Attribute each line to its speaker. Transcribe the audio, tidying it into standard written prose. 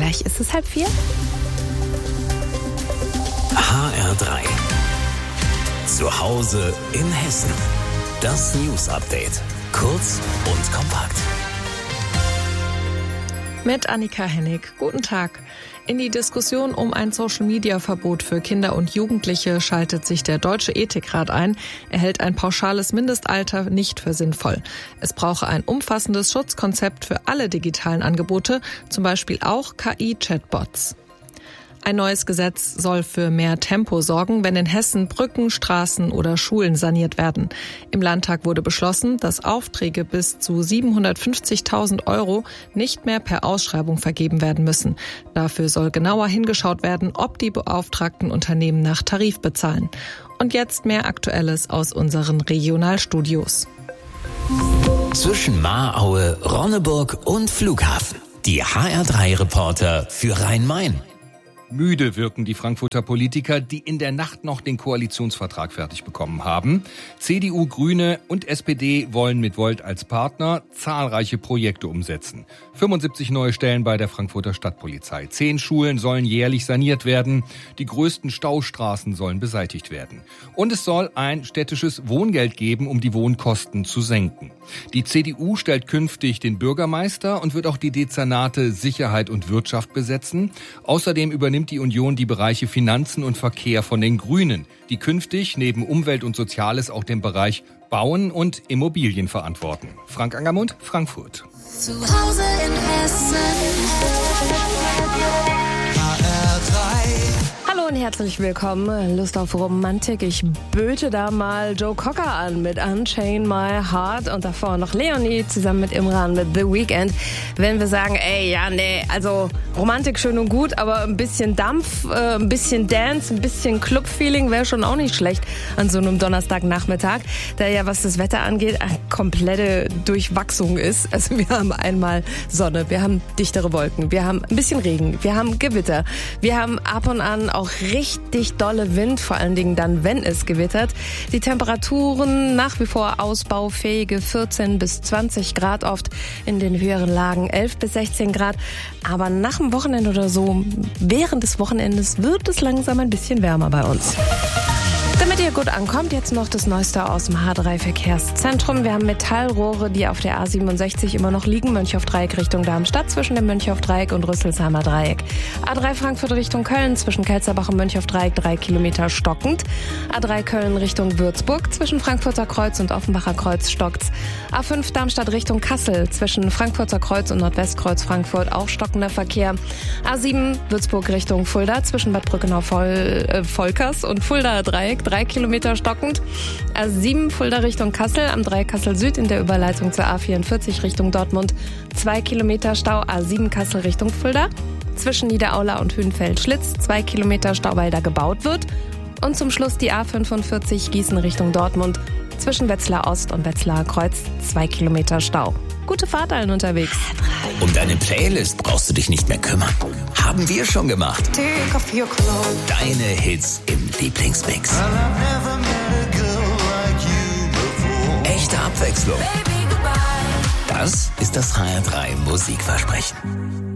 Speaker 1: Gleich ist es 3:30.
Speaker 2: HR3. Zu Hause in Hessen. Das News-Update. Kurz und kompakt.
Speaker 1: Mit Annika Hennig. Guten Tag. In die Diskussion um ein Social-Media-Verbot für Kinder und Jugendliche schaltet sich der Deutsche Ethikrat ein. Er hält ein pauschales Mindestalter nicht für sinnvoll. Es brauche ein umfassendes Schutzkonzept für alle digitalen Angebote, zum Beispiel auch KI-Chatbots. Ein neues Gesetz soll für mehr Tempo sorgen, wenn in Hessen Brücken, Straßen oder Schulen saniert werden. Im Landtag wurde beschlossen, dass Aufträge bis zu 750.000 € nicht mehr per Ausschreibung vergeben werden müssen. Dafür soll genauer hingeschaut werden, ob die beauftragten Unternehmen nach Tarif bezahlen. Und jetzt mehr Aktuelles aus unseren Regionalstudios.
Speaker 2: Zwischen Mahraue, Ronneburg und Flughafen. Die HR3-Reporter für Rhein-Main.
Speaker 3: Müde wirken die Frankfurter Politiker, die in der Nacht noch den Koalitionsvertrag fertig bekommen haben. CDU, Grüne und SPD wollen mit Volt als Partner zahlreiche Projekte umsetzen. 75 neue Stellen bei der Frankfurter Stadtpolizei. 10 Schulen sollen jährlich saniert werden. Die größten Staustraßen sollen beseitigt werden. Und es soll ein städtisches Wohngeld geben, um die Wohnkosten zu senken. Die CDU stellt künftig den Bürgermeister und wird auch die Dezernate Sicherheit und Wirtschaft besetzen. Außerdem übernimmt die Union die Bereiche Finanzen und Verkehr von den Grünen, die künftig neben Umwelt und Soziales auch den Bereich Bauen und Immobilien verantworten. Frank Angermund, Frankfurt.
Speaker 4: Zu Hause in Hessen.
Speaker 1: Hallo und herzlich willkommen. Lust auf Romantik? Ich böte da mal Joe Cocker an mit Unchain My Heart und davor noch Leonie zusammen mit Imran mit The Weeknd. Wenn wir sagen, also Romantik schön und gut, aber ein bisschen Dampf, ein bisschen Dance, ein bisschen Club-Feeling wäre schon auch nicht schlecht an so einem Donnerstagnachmittag, der ja, was das Wetter angeht, eine komplette Durchwachsung ist. Also wir haben einmal Sonne, wir haben dichtere Wolken, wir haben ein bisschen Regen, wir haben Gewitter, wir haben ab und an auch richtig dolle Wind, vor allen Dingen dann, wenn es gewittert. Die Temperaturen nach wie vor ausbaufähige 14 bis 20 Grad, oft in den höheren Lagen 11 bis 16 Grad. Aber nach dem Wochenende oder so, während des Wochenendes, wird es langsam ein bisschen wärmer bei uns. Damit ihr gut ankommt, jetzt noch das Neueste aus dem H3-Verkehrszentrum. Wir haben Metallrohre, die auf der A67 immer noch liegen. Mönchhof-Dreieck Richtung Darmstadt zwischen dem Mönchhof-Dreieck und Rüsselsheimer Dreieck. A3 Frankfurt Richtung Köln zwischen Kelzerbach und Mönchhof-Dreieck 3 Kilometer stockend. A3 Köln Richtung Würzburg zwischen Frankfurter Kreuz und Offenbacher Kreuz stockt's. A5 Darmstadt Richtung Kassel zwischen Frankfurter Kreuz und Nordwestkreuz Frankfurt auch stockender Verkehr. A7 Würzburg Richtung Fulda zwischen Bad Brückenau-Volkers und Fulda Dreieck 3 Kilometer stockend. A7 Fulda Richtung Kassel, am 3 Kassel Süd in der Überleitung zur A44 Richtung Dortmund 2 Kilometer Stau. A7 Kassel Richtung Fulda zwischen Niederaula und Hünfeld-Schlitz 2 Kilometer Stau, weil da gebaut wird. Und zum Schluss die A45 Gießen Richtung Dortmund zwischen Wetzlar Ost und Wetzlar Kreuz 2 Kilometer Stau. Gute Fahrt allen unterwegs.
Speaker 2: Um deine Playlist brauchst du dich nicht mehr kümmern. Haben wir schon gemacht.
Speaker 4: Take off your clothes.
Speaker 2: Deine Hits im Lieblingsmix. Echte Abwechslung.
Speaker 4: Baby, goodbye.
Speaker 2: Das ist das HR3 Musikversprechen.